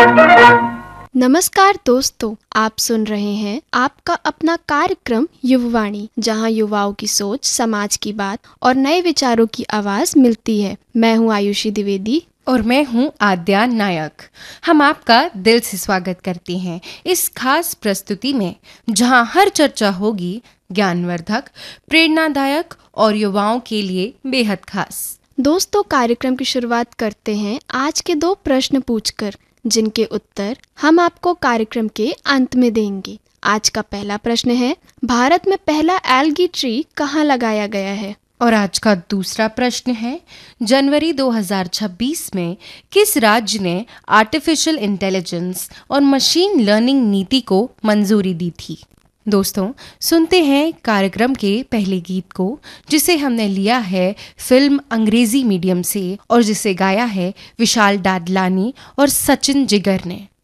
नमस्कार दोस्तों, आप सुन रहे हैं आपका अपना कार्यक्रम युववाणी, जहां युवाओं की सोच, समाज की बात और नए विचारों की आवाज मिलती है। मैं हूं आयुषी द्विवेदी और मैं हूं आद्या नायक। हम आपका दिल से स्वागत करते हैं इस खास प्रस्तुति में, जहां हर चर्चा होगी ज्ञानवर्धक, प्रेरणादायक और युवाओं के लिए बेहद खास। दोस्तों, कार्यक्रम की शुरुआत करते हैं आज के 2 प्रश्न पूछकर, जिनके उत्तर हम आपको कार्यक्रम के अंत में देंगे। आज का पहला प्रश्न है, भारत में पहला एल्गी ट्री कहाँ लगाया गया है? और आज का दूसरा प्रश्न है, जनवरी 2026 में किस राज्य ने आर्टिफिशियल इंटेलिजेंस और मशीन लर्निंग नीति को मंजूरी दी थी? दोस्तों, सुनते हैं कार्यक्रम के पहले गीत को, जिसे हमने लिया है फिल्म अंग्रेजी मीडियम से और जिसे गाया है विशाल दादलानी और सचिन जिगर ने।